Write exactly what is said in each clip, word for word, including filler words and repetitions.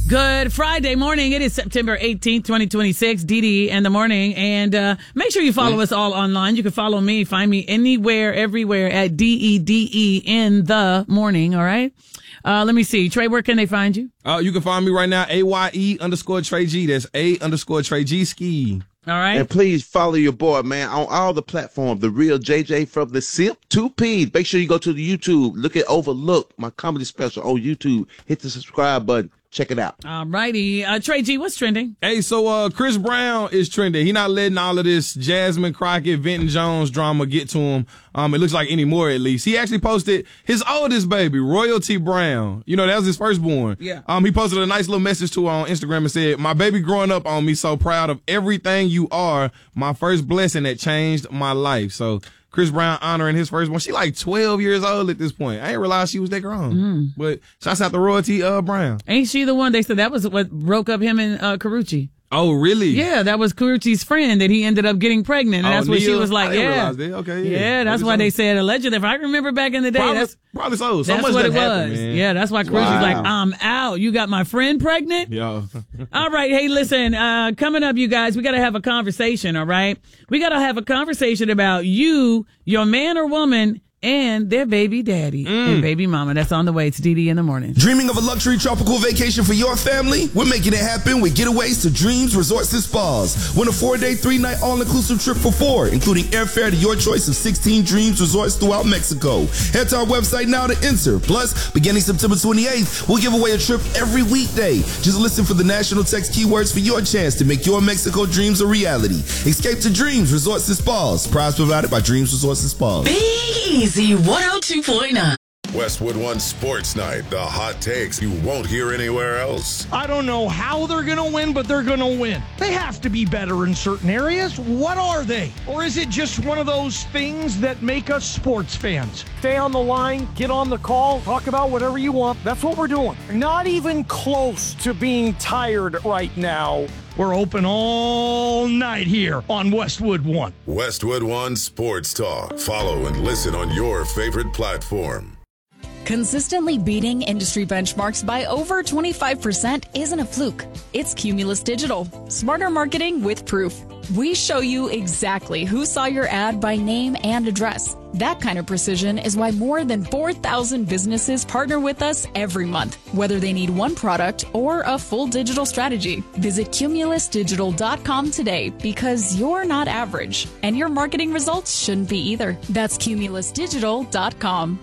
Good Friday morning. It is September eighteenth, twenty twenty-six. D D in the morning. And uh, make sure you follow mm. us all online. You can follow me. Find me anywhere, everywhere at D E D E in the morning. All right. Uh, let me see. Trey, where can they find you? Uh, you can find me right now, A Y E underscore Trey G. That's A underscore Trey G ski. All right. And please follow your boy, man, on all the platforms. The Real J J from the Simp, two P's. Make sure you go to the YouTube. Look at Overlook, my comedy special on YouTube. Hit the subscribe button. Check it out. All righty. Uh, Trey G, what's trending? Hey, so uh, Chris Brown is trending. He not letting all of this Jasmine Crockett, Vinton Jones drama get to him. Um, it looks like anymore, at least. He actually posted his oldest baby, Royalty Brown. You know, that was his firstborn. Yeah. Um, he posted a nice little message to her on Instagram and said, "My baby growing up on me, so proud of everything you are. My first blessing that changed my life." So Chris Brown honoring his firstborn. She like twelve years old at this point. I didn't realize she was that grown. Mm. But shouts out to Royalty uh, Brown. Ain't she the one they said that was what broke up him and uh, Karrueche? Oh, really? Yeah, that was Karrueche's friend that he ended up getting pregnant. And oh, that's what Nia? she was like, I didn't yeah. realize that. Okay, yeah. Yeah, that's Maybe why so. they said allegedly. If I remember back in the day, Probably, that's probably so. so that's much what it happened, was. man. Yeah, that's why Karrueche's Wow. like, I'm out. You got my friend pregnant? Yeah. All right. Hey, listen, uh, coming up, you guys, we got to have a conversation, all right? We got to have a conversation about you, your man or woman, and their baby daddy mm. and baby mama. That's on the way. It's D D in the morning. Dreaming of a luxury tropical vacation for your family? We're making it happen with Getaways to Dreams Resorts and Spas. Win a four-day, three-night all-inclusive trip for four, including airfare to your choice of sixteen Dreams Resorts throughout Mexico. Head to our website now to enter. Plus, beginning September twenty-eighth, we'll give away a trip every weekday. Just listen for the national text keywords for your chance to make your Mexico dreams a reality. Escape to Dreams Resorts and Spas. Prize provided by Dreams Resorts and Spas. Big Easy one oh two point nine. Westwood One Sports Night, the hot takes you won't hear anywhere else. I don't know how they're going to win, but they're going to win. They have to be better in certain areas. What are they? Or is it just one of those things that make us sports fans? Stay on the line, get on the call, talk about whatever you want. That's what we're doing. Not even close to being tired right now. We're open all night here on Westwood One. Westwood One Sports Talk. Follow and listen on your favorite platform. Consistently beating industry benchmarks by over twenty-five percent isn't a fluke. It's Cumulus Digital. Smarter marketing with proof. We show you exactly who saw your ad by name and address. That kind of precision is why more than four thousand businesses partner with us every month, whether they need one product or a full digital strategy. Visit cumulus digital dot com today because you're not average, and your marketing results shouldn't be either. That's cumulus digital dot com.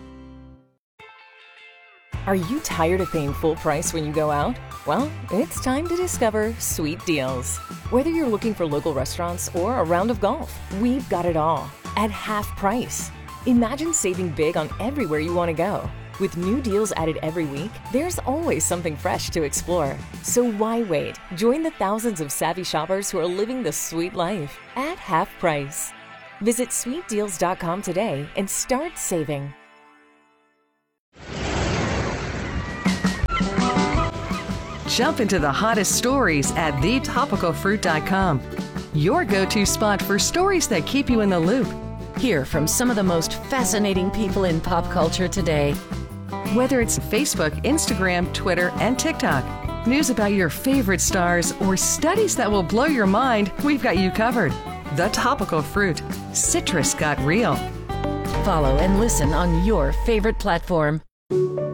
Are you tired of paying full price when you go out? Well, it's time to discover Sweet Deals. Whether you're looking for local restaurants or a round of golf, we've got it all at half price. Imagine saving big on everywhere you want to go. With new deals added every week, there's always something fresh to explore. So why wait? Join the thousands of savvy shoppers who are living the sweet life at half price. Visit sweet deals dot com today and start saving. Jump into the hottest stories at the topical fruit dot com. Your go-to spot for stories that keep you in the loop. Hear from some of the most fascinating people in pop culture today. Whether it's Facebook, Instagram, Twitter, and TikTok, news about your favorite stars, or studies that will blow your mind, we've got you covered. The Topical Fruit. Citrus got real. Follow and listen on your favorite platform.